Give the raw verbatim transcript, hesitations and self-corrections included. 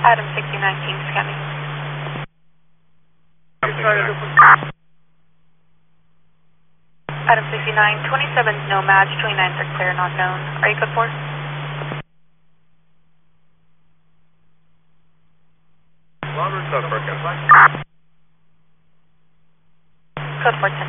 Adam sixty-nine, Kings County. Adam sixty-nine, twenty-seven no match, twenty-nines are clear, not known. Are you code four? Robert, code four, Code four ten.